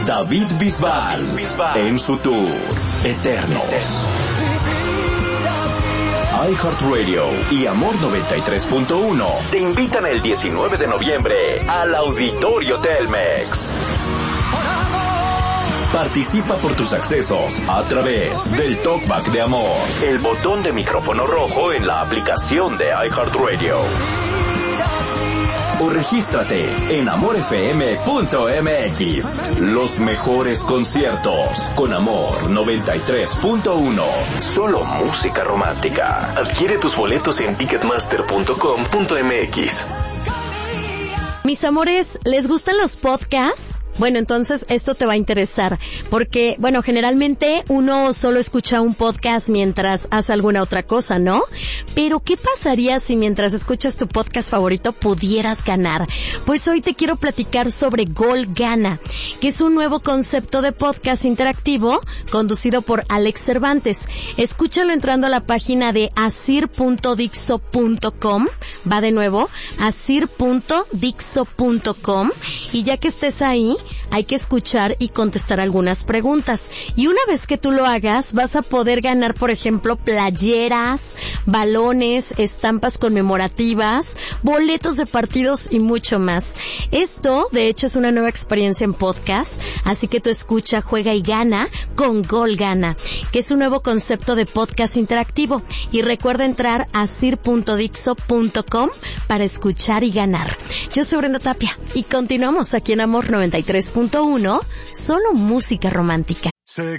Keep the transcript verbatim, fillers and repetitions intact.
David Bisbal, en su tour Eternos. iHeartRadio y Amor noventa y tres punto uno te invitan el diecinueve de noviembre al Auditorio Telmex. Participa por tus accesos a través del Talkback de Amor, el botón de micrófono rojo en la aplicación de iHeartRadio. O regístrate en amor f m punto m x. Los mejores conciertos con Amor noventa y tres punto uno. Solo música romántica. Adquiere tus boletos en ticketmaster punto com punto m x. Mis amores, ¿les gustan los podcasts? Bueno, entonces esto te va a interesar, porque, bueno, generalmente uno solo escucha un podcast mientras hace alguna otra cosa, ¿no? Pero, ¿qué pasaría si mientras escuchas tu podcast favorito pudieras ganar? Pues hoy te quiero platicar sobre Gol Gana, que es un nuevo concepto de podcast interactivo conducido por Alex Cervantes. Escúchalo entrando a la página de asir punto dixo punto com, va de nuevo, asir punto dixo punto com, y ya que estés ahí, hay que escuchar y contestar algunas preguntas. Y una vez que tú lo hagas, vas a poder ganar, por ejemplo, playeras, balones, estampas conmemorativas, boletos de partidos y mucho más. Esto, de hecho, es una nueva experiencia en podcast, así que tú escucha, juega y gana con Gol Gana, que es un nuevo concepto de podcast interactivo. Y recuerda entrar a asir punto dixo punto com para escuchar y ganar. Yo soy Brenda Tapia y continuamos aquí en Amor noventa y tres punto uno, solo música romántica.